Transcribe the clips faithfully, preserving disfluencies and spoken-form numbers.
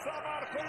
França marcou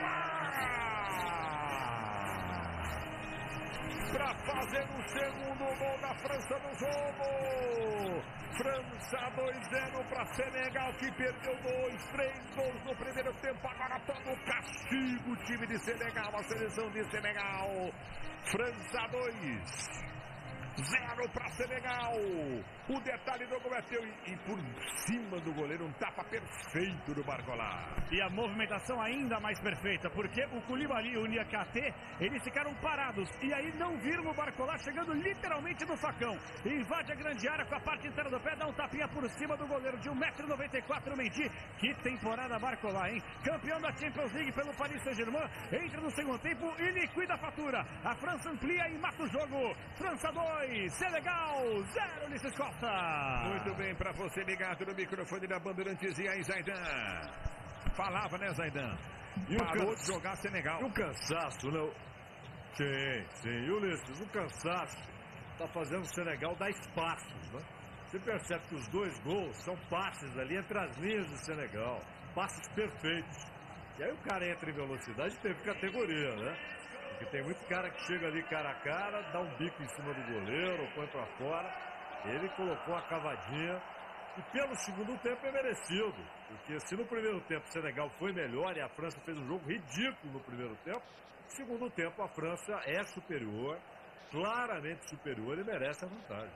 para fazer o segundo gol da França no jogo. França dois a zero para Senegal, que perdeu dois, três gols no primeiro tempo. Agora toma o castigo o time de Senegal, a seleção de Senegal. França dois, zero para Senegal. O detalhe do gol é teu e, e por cima do goleiro um tapa perfeito do Barcola. E a movimentação ainda mais perfeita, porque o Koulibaly e o Niakhaté, eles ficaram parados e aí não viram o Barcola chegando literalmente no facão. Invade a grande área com a parte inteira do pé, dá um tapinha por cima do goleiro de um metro e noventa e quatro, Mendy. Que temporada Barcola, hein? Campeão da Champions League pelo Paris Saint-Germain, entra no segundo tempo e liquida a fatura. A França amplia e mata o jogo. França dois, Senegal zero, Ulisses Costa. Muito bem, para você ligado no microfone da Bandeirantes. E aí, Zaidan? Falava, né, Zaidan? E Parou o de jogar Senegal. E o cansaço, né? Sim, sim. E Ulisses, o cansaço tá fazendo o Senegal dar espaços, né? Você percebe que os dois gols são passes ali entre as linhas do Senegal. Passes perfeitos. E aí o cara entra em velocidade e teve categoria, né? Porque tem muito cara que chega ali cara a cara, dá um bico em cima do goleiro, ou põe pra fora. Ele colocou a cavadinha e pelo segundo tempo é merecido. Porque se no primeiro tempo o Senegal foi melhor e a França fez um jogo ridículo no primeiro tempo, no segundo tempo a França é superior, claramente superior e merece a vantagem.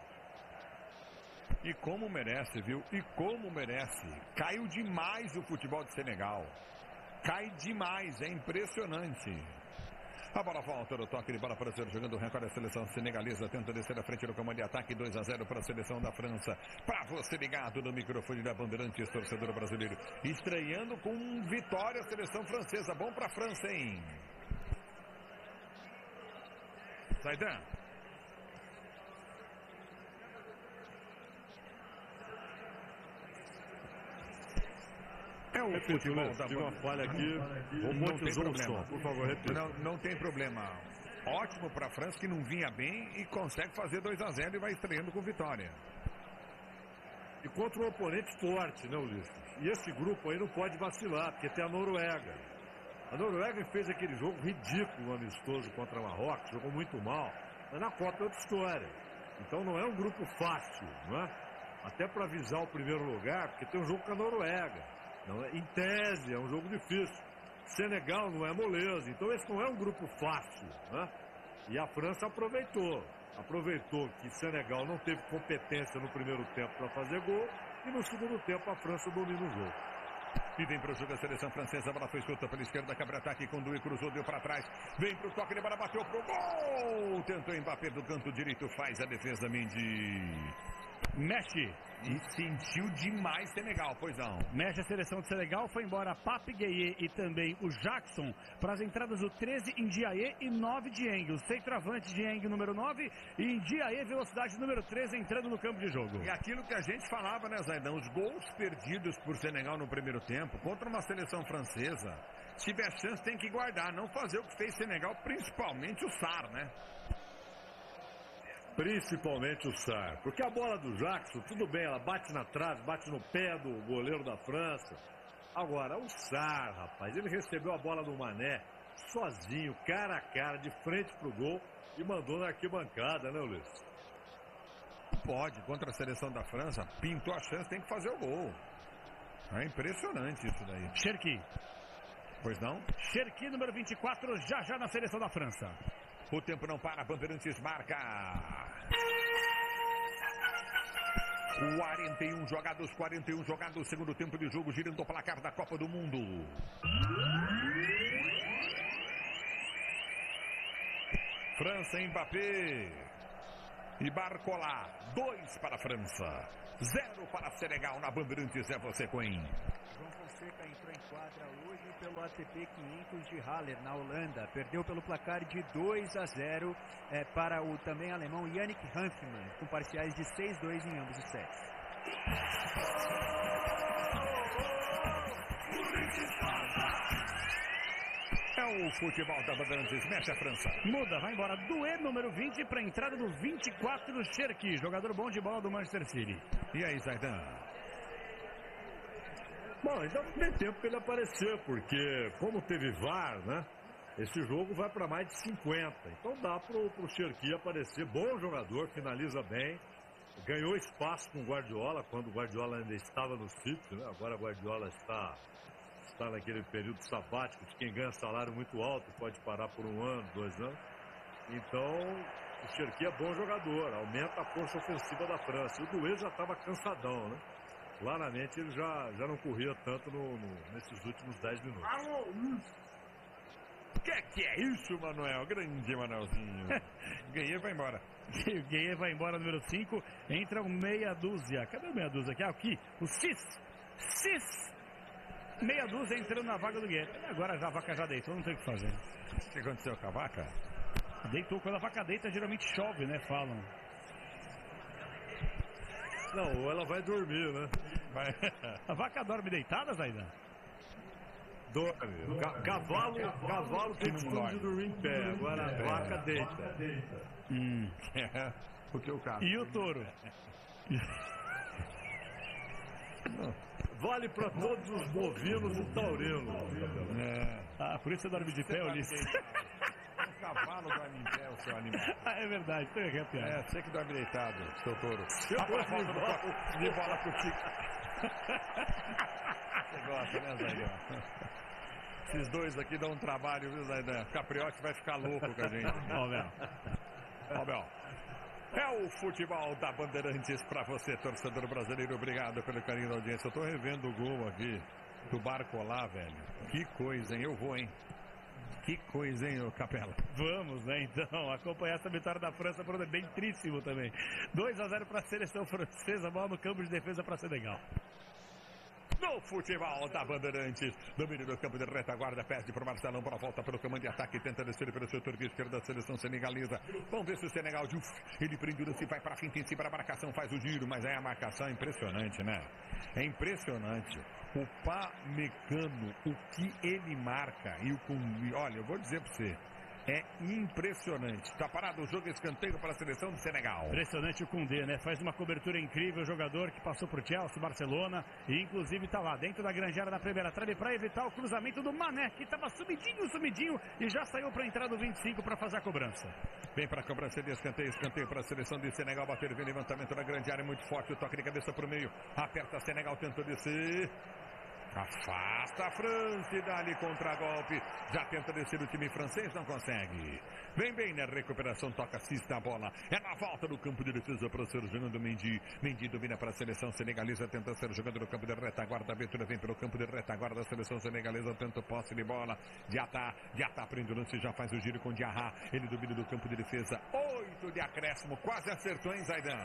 E como merece, viu? E como merece. Caiu demais o futebol de Senegal. Cai demais, é impressionante. A bola volta no toque de bola para ser jogando o recorde da seleção senegalesa. Tenta descer à frente do comando de ataque. dois a zero para a seleção da França. Para você ligado no microfone da Bandeirantes, torcedor brasileiro. Estreando com vitória a seleção francesa. Bom para a França, hein? Zaidan. É o Repito, futebol da tive uma falha aqui. Romantizou o som, por favor, repita. Não, não tem problema. Ótimo para a França, que não vinha bem e consegue fazer dois a zero e vai estreando com vitória. E contra um oponente forte, né, Ulisses? E esse grupo aí não pode vacilar, porque tem a Noruega. A Noruega fez aquele jogo ridículo, amistoso contra Marrocos, jogou muito mal. Mas na Copa é outra história. Então não é um grupo fácil, não é? Até para avisar o primeiro lugar, porque tem um jogo com a Noruega. Não, em tese, é um jogo difícil. Senegal não é moleza, então esse não é um grupo fácil, né? E a França aproveitou. Aproveitou que Senegal não teve competência no primeiro tempo para fazer gol e no segundo tempo a França domina o jogo. E vem para o jogo a seleção francesa, a bola foi escuta pela esquerda, cabra-ataque, conduiu, cruzou, deu para trás, vem para o toque de bola, bateu pro gol, tentou Mbappé do canto direito, faz a defesa, Mendy. Mexe. E sentiu demais Senegal, pois não. Mexe a seleção de Senegal, foi embora Pape Gueye e também o Jackson para as entradas do treze, Ndiaye e nove, Dieng. O centroavante Dieng, número nove, e Ndiaye, velocidade número treze, entrando no campo de jogo. E aquilo que a gente falava, né, Zaidão? Os gols perdidos por Senegal no primeiro tempo, contra uma seleção francesa, se tiver chance tem que guardar, não fazer o que fez Senegal, principalmente o Sarr, né? Principalmente o Sarr, porque a bola do Jackson, tudo bem, ela bate na trave, bate no pé do goleiro da França. Agora, o Sarr, rapaz, ele recebeu a bola do Mané sozinho, cara a cara, de frente pro gol e mandou na arquibancada, né, Ulisses? Pode, contra a seleção da França, pintou a chance, tem que fazer o gol. É impressionante isso daí. Cherki. Pois não? Cherki, número vinte e quatro, já já na seleção da França. O tempo não para, Bandeirantes marca. quarenta e um jogados, quarenta e um jogados, segundo tempo de jogo, girando o placar da Copa do Mundo. França, Mbappé e Barcola, dois para a França, zero para Senegal. Na Bandeirantes é você, Coen. João Fonseca entrou em quadra hoje pelo A T P quinhentos de Halle, na Holanda. Perdeu pelo placar de dois a zero é, para o também alemão Yannick Hanfmann, com parciais de seis a dois em ambos os sets. É o futebol da Bandeirantes, mexe a França. Muda, vai embora. Doué, número vinte, para a entrada do vinte e quatro, Cherki, jogador bom de bola do Manchester City. E aí, Zaidan? Bom, ainda não tem tempo para ele aparecer, porque como teve V A R, né? Esse jogo vai para mais de cinquenta. Então dá para o Cherki aparecer. Bom jogador, finaliza bem. Ganhou espaço com o Guardiola, quando o Guardiola ainda estava no sítio, né? Agora o Guardiola está, está naquele período sabático de quem ganha salário muito alto, pode parar por um ano, dois anos. Então, o Cherki é bom jogador, aumenta a força ofensiva da França. O Doué já estava cansadão, né? Claramente ele já, já não corria tanto no, no, nesses últimos dez minutos. O que, que é isso, Manuel? Grande Manuelzinho. Gueye vai embora. O Gueye vai embora, número cinco. Entra o meia dúzia. Cadê o meia dúzia aqui? Aqui, o Cis. Cis. Meia dúzia entrando na vaga do Gueye. Agora já a vaca já deitou, não tem o que fazer. O que aconteceu com a vaca? Deitou. Quando a vaca deita, geralmente chove, né? Falam. Não, ou ela vai dormir, né? Vai. A vaca dorme deitada, Zaidan? Dorme. Ca cavalo, cavalo tem costume de dormir em pé. Agora a vaca deita. Hum. É, porque o carro. E o touro? Vale para todos os bovinos e taurinos. É. Ah, por isso você dorme de pé, Ulisses? O cavalo dorme em pé, o seu animal. Ah, é verdade, tem aqui a piada. É, você que dorme deitado, seu touro. Eu Ah, gosto de volta bola. do- de bola contigo. Você gosta, né, Zaidan? Esses dois aqui dão um trabalho, viu, Zaidan? Capriote vai ficar louco com a gente. Ó, Bel. Ó, Bel. É o futebol da Bandeirantes pra você, torcedor brasileiro. Obrigado pelo carinho da audiência. Eu tô revendo o gol aqui do Barcolá, velho. Que coisa, hein? Eu vou, hein? Que coisa, hein, ô Capela? Vamos, né, então, acompanhar essa vitória da França, por é bem tríssimo também. dois a zero para a seleção francesa, bola no campo de defesa para Senegal. No futebol da Bandeirantes, domínio do campo de retaguarda, perde para o Marcelão, para a volta pelo comando de ataque, tenta descer pelo setor esquerdo da seleção senegalesa. Vamos ver se o Senegal, uf, ele prende o lance, vai para a finta em cima da marcação, faz o giro, mas aí a marcação é impressionante, né? É impressionante. O Pamecano, o que ele marca, e o olha, eu vou dizer para você, é impressionante. Está parado o jogo, escanteio para a seleção do Senegal. Impressionante o Koundé, né? Faz uma cobertura incrível, jogador que passou por Chelsea, Barcelona, e inclusive está lá dentro da grande área da primeira trave para evitar o cruzamento do Mané, que estava sumidinho, sumidinho, e já saiu para entrar do vinte e cinco para fazer a cobrança. Vem para a cobrança de escanteio, escanteio para a seleção de Senegal, bater, vem levantamento na grande área, muito forte, o toque de cabeça para o meio, aperta Senegal, tentou descer. Afasta a França e dá-lhe contra-golpe. Já tenta descer o time francês, não consegue. Vem bem na recuperação, toca cista a bola. É na volta do campo de defesa para ser jogando Mendy. Mendy domina para a seleção senegalesa, tenta ser jogando no campo de retaguarda. A abertura vem pelo campo de retaguarda. A seleção senegalesa tenta posse de bola. Diatá, Diatá prende o lance, já faz o giro com Diarra. Ele domina do campo de defesa. Oito de acréscimo, quase acertou, hein, Zaidan?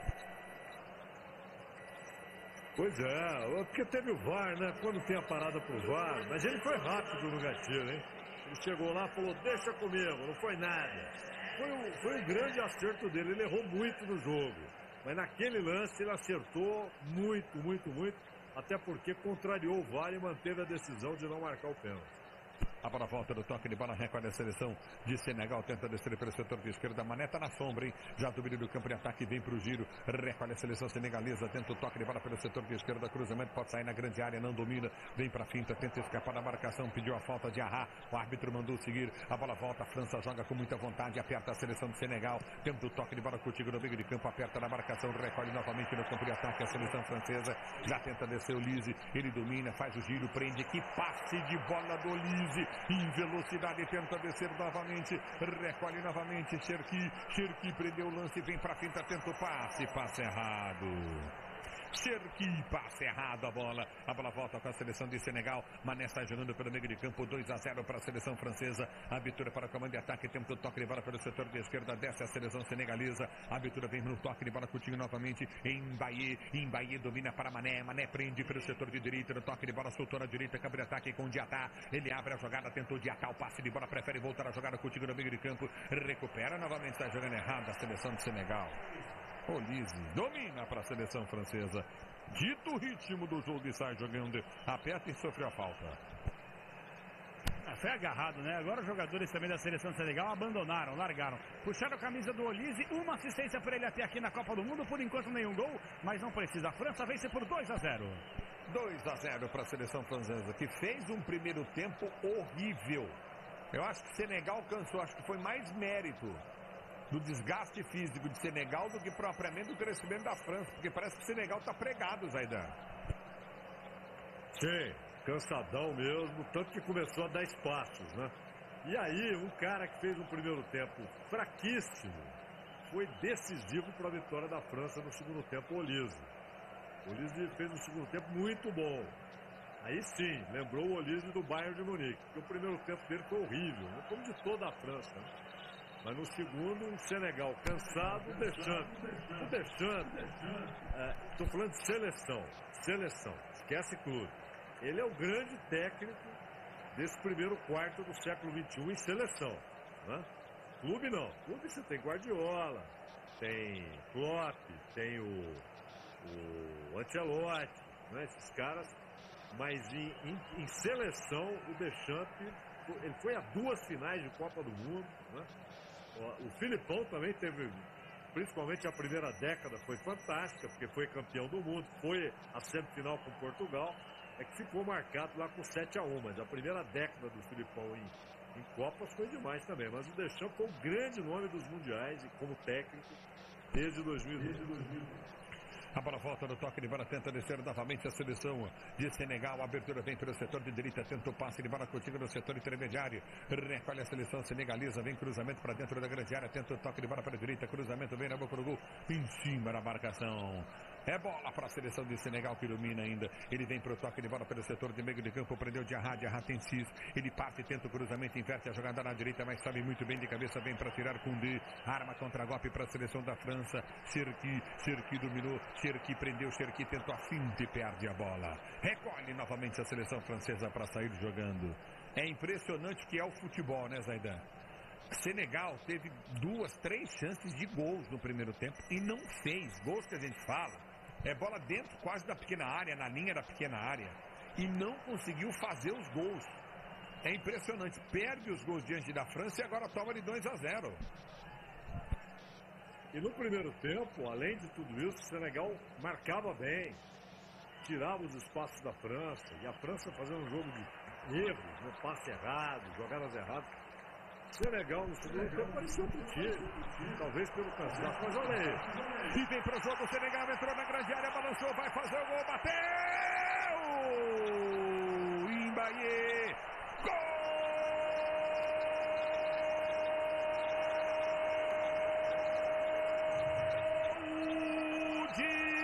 Pois é, porque teve o V A R, né? Quando tem a parada pro V A R, mas ele foi rápido no gatilho, hein? Ele chegou lá e falou, deixa comigo, não foi nada. Foi um, foi um grande acerto dele, ele errou muito no jogo. Mas naquele lance ele acertou muito, muito, muito, até porque contrariou o V A R e manteve a decisão de não marcar o pênalti. A bola volta do toque de bola, recolhe a seleção de Senegal, tenta descer pelo setor de esquerda, Mané tá na sombra, hein? Já domínio do campo de ataque, vem pro giro, recolhe a seleção senegalesa, tenta o toque de bola pelo setor de esquerda, cruzamento, pode sair na grande área, não domina, vem pra finta, tenta escapar da marcação, pediu a falta de Arra, o árbitro mandou seguir, a bola volta, a França joga com muita vontade, aperta a seleção de Senegal, tenta o toque de bola contigo no meio de campo, aperta na marcação, recolhe novamente no campo de ataque, a seleção francesa, já tenta descer o Lise, ele domina, faz o giro, prende, que passe de bola do Lise, em velocidade, tenta descer novamente, recolhe novamente, Cherki, Cherki prendeu o lance, vem pra finta, tenta o passe, passe errado. Cherki, passe errado a bola, a bola volta com a seleção de Senegal, Mané está jogando pelo meio de campo, dois a zero para a seleção francesa, abertura para o comando de ataque, tenta o toque de bola pelo setor de esquerda, desce a seleção senegalesa, a abertura vem no toque de bola, Coutinho novamente, Mbaye, Mbaye domina para Mané, Mané prende pelo setor de direita, no toque de bola, soltou na direita, campo de ataque com o Diatá, ele abre a jogada, tentou Diatá, o passe de bola, prefere voltar a jogada, Coutinho no meio de campo, recupera novamente, está jogando errado a seleção de Senegal. Olise domina para a seleção francesa. Dito o ritmo do jogo e sai jogando. Aperta e sofreu a falta. Ah, foi agarrado, né? Agora os jogadores também da seleção de Senegal abandonaram, largaram. Puxaram a camisa do Olise, uma assistência para ele até aqui na Copa do Mundo. Por enquanto nenhum gol, mas não precisa. A França vence por dois a zero. dois a zero para a seleção francesa, que fez um primeiro tempo horrível. Eu acho que Senegal alcançou, acho que foi mais mérito do desgaste físico de Senegal do que propriamente do crescimento da França, porque parece que o Senegal está pregado, Zaidan. Sim, cansadão mesmo, tanto que começou a dar espaços, né? E aí, um cara que fez um primeiro tempo fraquíssimo foi decisivo para a vitória da França no segundo tempo, o Olise. O Olise fez um segundo tempo muito bom. Aí sim, lembrou o Olise do Bayern de Munique, porque o primeiro tempo dele foi horrível, né? Como de toda a França, né? Mas no segundo, um Senegal cansado, deixando. Deixando. Estou falando de seleção. Seleção. Esquece clube. Ele é o grande técnico desse primeiro quarto do século vinte e um em seleção. Né? Clube não. Clube você tem Guardiola, tem Klopp, tem o, o Ancelotti, né? Esses caras. Mas em, em, em seleção, o Deschamps, ele foi a duas finais de Copa do Mundo, né? O Filipão também teve, principalmente a primeira década, foi fantástica, porque foi campeão do mundo, foi a semifinal com Portugal, é que ficou marcado lá com sete a um, mas a primeira década do Filipão em, em Copas foi demais também, mas o Deschamps foi o grande nome dos mundiais, e como técnico, desde dois mil e dois. A bola volta no toque de bola, tenta descer novamente a seleção de Senegal. A abertura vem pelo setor de direita, tenta o passe de bola contigo no setor intermediário. Recolhe a seleção senegalesa, vem cruzamento para dentro da grande área, tenta o toque de bola para a direita, cruzamento vem na boca do gol, em cima da marcação. É bola para a seleção de Senegal que domina ainda. Ele vem para o toque de bola pelo setor de meio de campo, prendeu Diarra, Diarra tem Cis. Ele parte, tenta o cruzamento, inverte a jogada na direita, mas sabe muito bem de cabeça, vem para tirar Koundé. Arma contra golpe para a seleção da França. Cherki, Cherki dominou, Cherki prendeu, Cherki tentou a finta e perde a bola. Recolhe novamente a seleção francesa para sair jogando. É impressionante que é o futebol, né, Zaidan? Senegal teve duas, três chances de gols no primeiro tempo e não fez. Gols que a gente fala. É bola dentro quase da pequena área, na linha da pequena área. E não conseguiu fazer os gols. É impressionante. Perde os gols diante da França e agora toma de dois a zero. E no primeiro tempo, além de tudo isso, o Senegal marcava bem. Tirava os espaços da França. E a França fazendo um jogo de erros, né? Passe errado, jogadas erradas. Senegal no segundo tempo parecia outro time, talvez pelo cansaço, mas olha aí. E vem pro jogo, o Senegal entrou na grande área, balançou, vai fazer o gol, bateu! Imbaie!